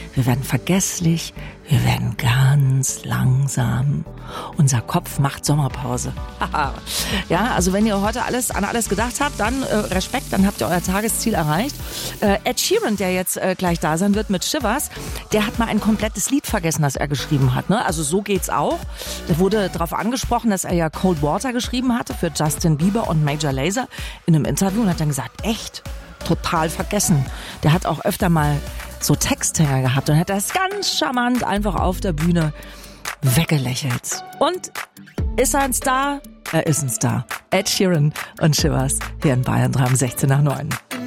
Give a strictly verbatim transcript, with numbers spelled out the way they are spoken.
wir werden vergesslich, wir werden ganz langsam. Unser Kopf macht Sommerpause. Ja, also wenn ihr heute alles an alles gedacht habt, dann äh, Respekt, dann habt ihr euer Tagesziel erreicht. Äh, Ed Sheeran, der jetzt äh, gleich da sein wird mit Shivers, der hat mal ein komplettes Lied vergessen, das er geschrieben hat. Ne? Also so geht's auch. Da wurde darauf angesprochen, dass er ja Cold Water geschrieben hatte für Justin Bieber und Major Lazer in einem Interview und hat dann gesagt, echt? Total vergessen. Der hat auch öfter mal so Texthänger gehabt und hat das ganz charmant einfach auf der Bühne weggelächelt. Und ist er ein Star? Er ist ein Star. Ed Sheeran und Shivers hier in Bayern drei um sechzehn nach neun.